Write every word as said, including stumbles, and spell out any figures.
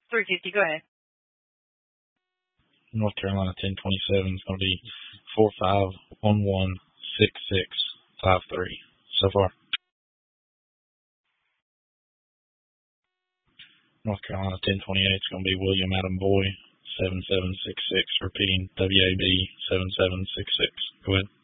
three fifty, go ahead. North Carolina ten twenty-seven is going to be four five one one six six five three so far. North Carolina ten twenty-eight is going to be William Adam Boy seven seven six six, repeating W A B seven seven six six. Go ahead.